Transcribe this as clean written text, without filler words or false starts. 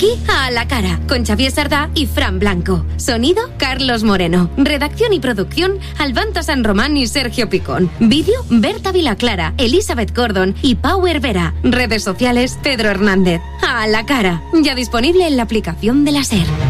aquí a la cara, con Xavier Sardá y Fran Blanco. Sonido, Carlos Moreno. Redacción y producción, Albanto San Román y Sergio Picón. Vídeo, Berta Vilaclara, Elizabeth Gordon y Power Vera. Redes sociales, Pedro Hernández. A la cara, ya disponible en la aplicación de la SER.